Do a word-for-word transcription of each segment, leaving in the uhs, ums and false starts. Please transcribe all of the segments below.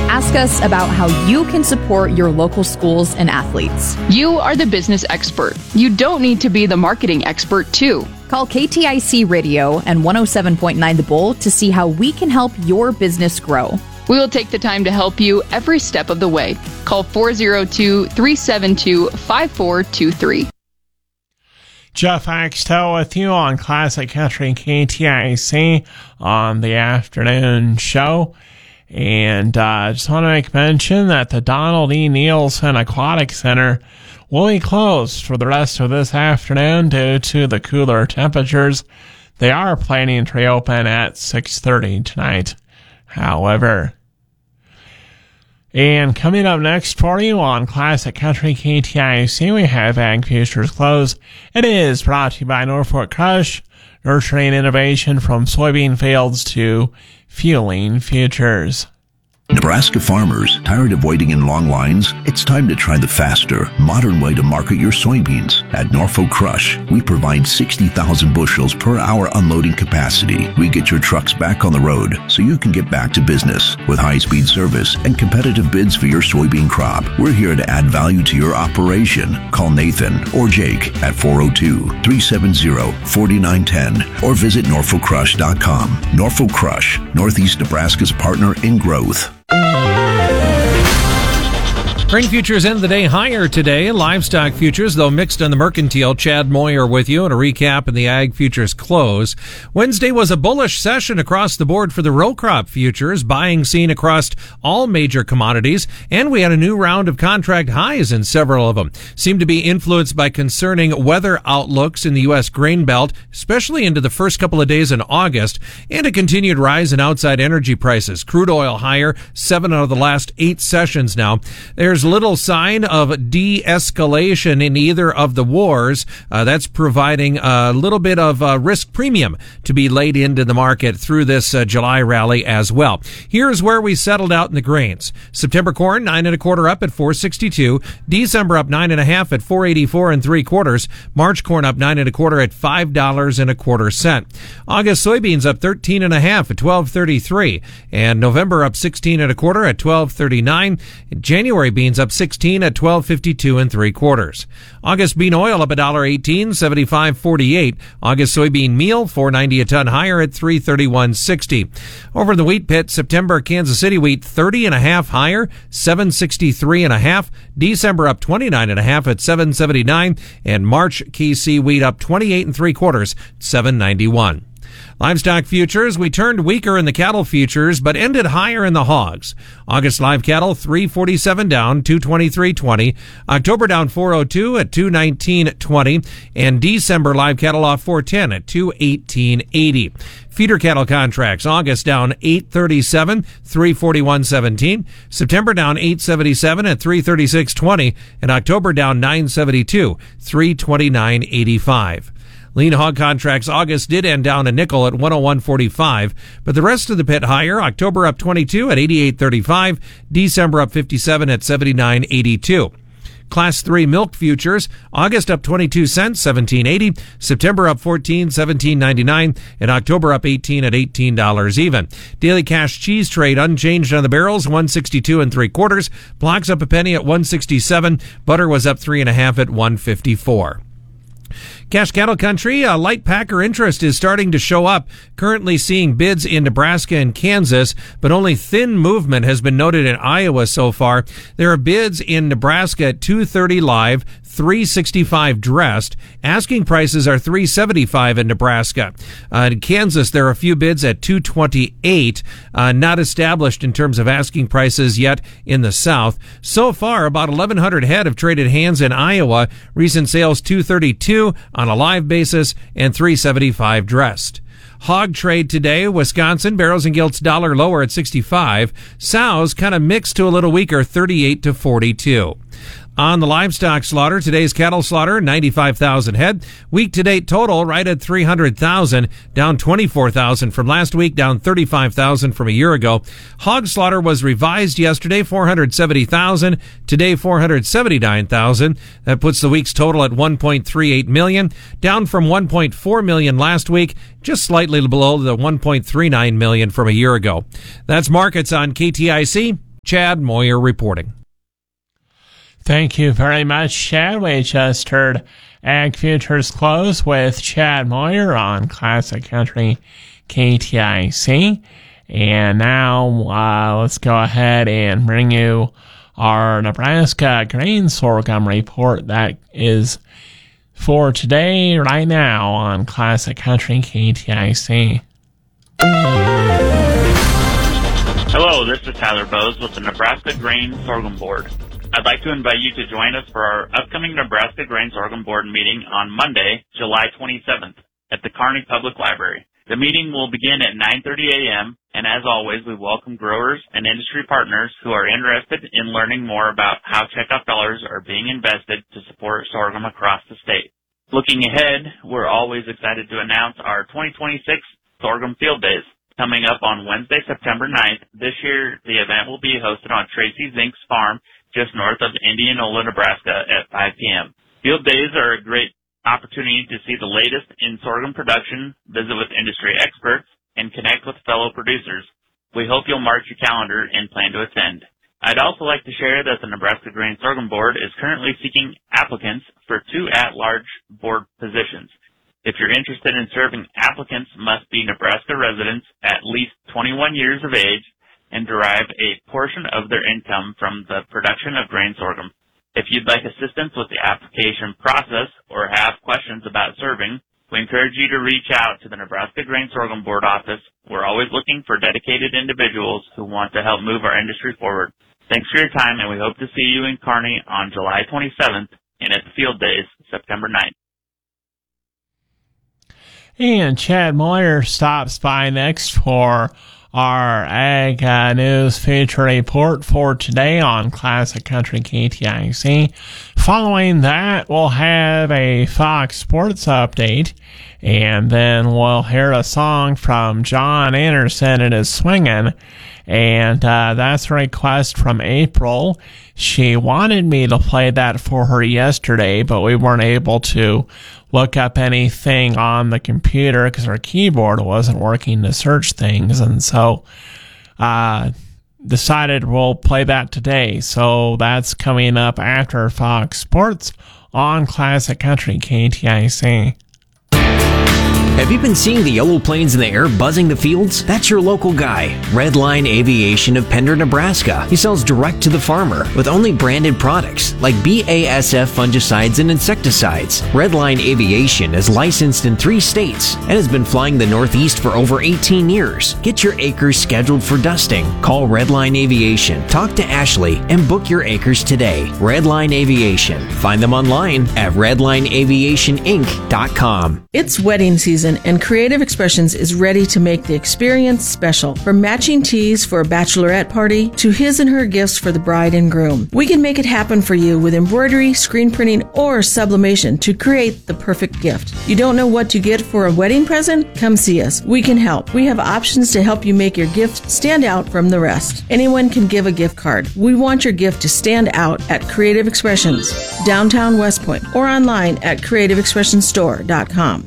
Ask us about how you can support your local schools and athletes. You are the business expert. You don't need to be the marketing expert, too. Call K T I C Radio and one oh seven point nine The Bull to see how we can help your business grow. We will take the time to help you every step of the way. Call four oh two, three seven two, five four two three. Jeff Axtell with you on Classic Country K T I C on the afternoon show. And I uh, just want to make mention that the Donald E. Nielsen Aquatic Center will be closed for the rest of this afternoon due to the cooler temperatures. They are planning to reopen at six thirty tonight, however. And coming up next for you on Classic Country K T I C, we have Ag Futures Close. It is brought to you by Norfolk Crush, nurturing innovation from soybean fields to fueling futures. Nebraska farmers, tired of waiting in long lines? It's time to try the faster, modern way to market your soybeans. At Norfolk Crush, we provide sixty thousand bushels per hour unloading capacity. We get your trucks back on the road so you can get back to business with high-speed service and competitive bids for your soybean crop. We're here to add value to your operation. Call Nathan or Jake at four oh two, three seven zero, four nine one zero or visit norfolk crush dot com. Norfolk Crush, Northeast Nebraska's partner in growth. Grain futures end the day higher today. Livestock futures, though mixed on the mercantile. Chad Moyer with you and a recap in the ag futures close. Wednesday was a bullish session across the board for the row crop futures, buying seen across all major commodities, and we had a new round of contract highs in several of them. Seemed to be influenced by concerning weather outlooks in the U S grain belt, especially into the first couple of days in August, and a continued rise in outside energy prices. Crude oil higher, seven out of the last eight sessions now. There's little sign of de-escalation in either of the wars. Uh, that's providing a little bit of uh, risk premium to be laid into the market through this uh, July rally as well. Here's where we settled out in the grains. September corn, nine and a quarter up at four sixty-two. December up nine and a half at four eighty-four and three quarters. March corn up nine and a quarter at five dollars and a quarter cent. August soybeans up thirteen and a half at twelve thirty-three. And November up sixteen and a quarter at twelve thirty-nine. January beans up sixteen at twelve fifty-two and three quarters. August bean oil up a dollar eighteen, seventy-five forty-eight. August soybean meal four ninety a ton higher at three thirty-one sixty. Over in the wheat pit, September Kansas City wheat thirty and a half higher, seven sixty-three and a half. December up twenty-nine and a half at seven seventy-nine, and March K C wheat up twenty-eight and three quarters, seven ninety-one. Livestock futures, we turned weaker in the cattle futures, but ended higher in the hogs. August live cattle, three forty-seven down, two twenty-three twenty. October down four oh two at two nineteen twenty. And December live cattle off four ten at two eighteen eighty. Feeder cattle contracts, August down eight thirty-seven, three forty-one seventeen. September down eight seventy-seven at three thirty-six twenty. And October down nine seventy-two, three twenty-nine eighty-five. Lean hog contracts August did end down a nickel at one oh one forty-five, but the rest of the pit higher. October up twenty-two at eighty-eight thirty-five, December up fifty-seven at seventy-nine eighty-two. Class three milk futures, August up twenty-two cents, seventeen eighty, September up fourteen, seventeen ninety-nine, and October up eighteen at eighteen dollars even. Daily cash cheese trade unchanged on the barrels, one sixty-two and three quarters. Blocks up a penny at one sixty-seven. Butter was up three and a half at one fifty-four. Cash cattle country, uh, light packer interest is starting to show up. Currently seeing bids in Nebraska and Kansas, but only thin movement has been noted in Iowa so far. There are bids in Nebraska at two thirty live, three sixty-five dressed. Asking prices are three seventy-five in Nebraska. Uh, in Kansas, there are a few bids at two twenty-eight, uh, not established in terms of asking prices yet in the South. So far, about eleven hundred head have traded hands in Iowa. Recent sales two thirty-two on a live basis and three seventy-five dressed. Hog trade today, Wisconsin, barrels and gilts dollar lower at sixty-five. Sows kind of mixed to a little weaker, thirty-eight to forty-two. On the livestock slaughter, today's cattle slaughter, ninety-five thousand head. Week-to-date total, right at three hundred thousand, down twenty-four thousand from last week, down thirty-five thousand from a year ago. Hog slaughter was revised yesterday, four hundred seventy thousand. Today, four hundred seventy-nine thousand. That puts the week's total at one point three eight million, down from one point four million last week, just slightly below the one point three nine million from a year ago. That's markets on K T I C. Chad Moyer reporting. Thank you very much, Chad. We just heard Ag Futures Close with Chad Moyer on Classic Country K T I C. And now uh, let's go ahead and bring you our Nebraska grain sorghum report that is for today, right now, on Classic Country K T I C. Hello, this is Tyler Bowes with the Nebraska Grain Sorghum Board. I'd like to invite you to join us for our upcoming Nebraska Grain Sorghum Board meeting on Monday, July twenty-seventh, at the Kearney Public Library. The meeting will begin at nine thirty a.m., and as always, we welcome growers and industry partners who are interested in learning more about how checkoff dollars are being invested to support sorghum across the state. Looking ahead, we're always excited to announce our twenty twenty-six Sorghum Field Days. Coming up on Wednesday, September ninth, this year the event will be hosted on Tracy Zink's farm just north of Indianola, Nebraska at five p.m. Field Days are a great opportunity to see the latest in sorghum production, visit with industry experts, and connect with fellow producers. We hope you'll mark your calendar and plan to attend. I'd also like to share that the Nebraska Grain Sorghum Board is currently seeking applicants for two at-large board positions. If you're interested in serving, applicants must be Nebraska residents at least twenty-one years of age and derive a portion of their income from the production of grain sorghum. If you'd like assistance with the application process or have questions about serving, we encourage you to reach out to the Nebraska Grain Sorghum Board office. We're always looking for dedicated individuals who want to help move our industry forward. Thanks for your time, and we hope to see you in Kearney on July twenty-seventh and at the Field Days, September ninth. And Chad Moyer stops by next for our Ag uh, News Feature Report for today on Classic Country K T I C. Following that, we'll have a Fox Sports update, and then we'll hear a song from John Anderson and his Swingin', and uh, that's a request from April. She wanted me to play that for her yesterday, but we weren't able to look up anything on the computer because our keyboard wasn't working to search things, and so uh decided we'll play that today. So that's coming up after Fox Sports on Classic Country K T I C. Have you been seeing the yellow planes in the air buzzing the fields? That's your local guy, Redline Aviation of Pender, Nebraska. He sells direct to the farmer with only branded products like B A S F fungicides and insecticides. Redline Aviation is licensed in three states and has been flying the Northeast for over eighteen years. Get your acres scheduled for dusting. Call Redline Aviation, talk to Ashley, and book your acres today. Redline Aviation. Find them online at redline aviation inc dot com. It's wedding season, and Creative Expressions is ready to make the experience special. From matching tees for a bachelorette party to his and her gifts for the bride and groom, we can make it happen for you with embroidery, screen printing, or sublimation to create the perfect gift. You don't know what to get for a wedding present? Come see us. We can help. We have options to help you make your gift stand out from the rest. Anyone can give a gift card. We want your gift to stand out at Creative Expressions, downtown West Point, or online at creative expression store dot com.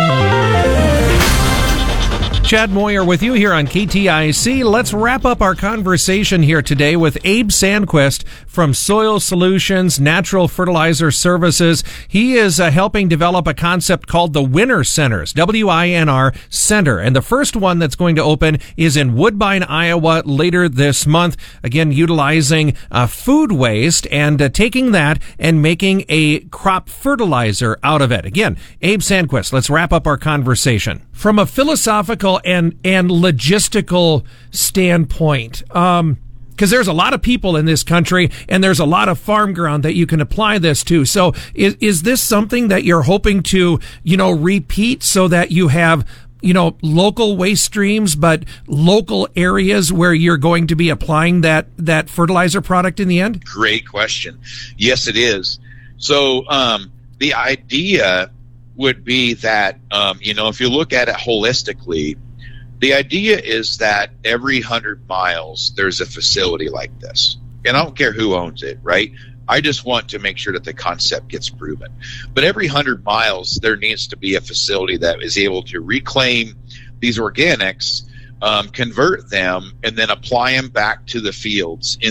Chad Moyer with you here on K T I C. Let's wrap up our conversation here today with Abe Sandquist from Soil Solutions Natural Fertilizer Services. He is uh, helping develop a concept called the Winner Centers, W I N R Center. And the first one that's going to open is in Woodbine, Iowa later this month. Again, utilizing uh, food waste and uh, taking that and making a crop fertilizer out of it. Again, Abe Sandquist, let's wrap up our conversation. From a philosophical and and logistical standpoint, um, because there's a lot of people in this country and there's a lot of farm ground that you can apply this to. So is is this something that you're hoping to, you know, repeat so that you have, you know, local waste streams, but local areas where you're going to be applying that, that fertilizer product in the end? Great question. Yes, it is. So um, the idea would be that, um, you know, if you look at it holistically, the idea is that every hundred miles there's a facility like this. And I don't care who owns it, right? I just want to make sure that the concept gets proven. But every hundred miles there needs to be a facility that is able to reclaim these organics um, convert them, and then apply them back to the fields